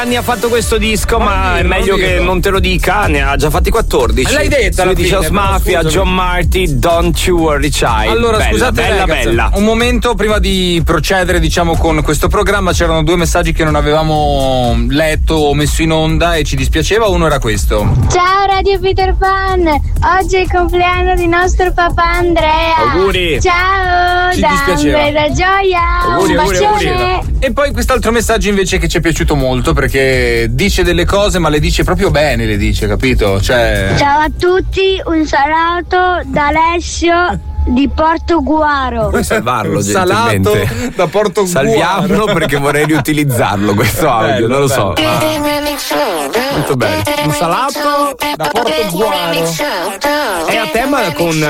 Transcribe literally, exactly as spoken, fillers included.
anni ha fatto questo disco, ma, ma è meglio che non te lo dica, ne ha già fatti quattordici. L'hai detto alla Swedish House Mafia, John Marty, Don't You Worry Child. Allora bella, scusate bella, ragazzi, bella. un momento prima di procedere diciamo con questo programma, c'erano due messaggi che non avevamo letto o messo in onda e ci dispiaceva. Uno era questo: ciao Radio Peter Pan, oggi è il compleanno di nostro papà Andrea. Auguri. Ciao Ci da dispiaceva. Andrea da Gioia. Auguri, un auguri, bacione. auguri. E poi quest'altro messaggio invece che ci è piaciuto molto, perché dice delle cose ma le dice proprio bene, le dice, capito? Cioè Ciao a tutti, un saluto da Alessio di Portoguaro. Puoi salvarlo salato gentilmente? da Porto Salviamolo perché vorrei riutilizzarlo questo audio, non lo so. Molto bello. Un salato da Portoguaro. È a tema con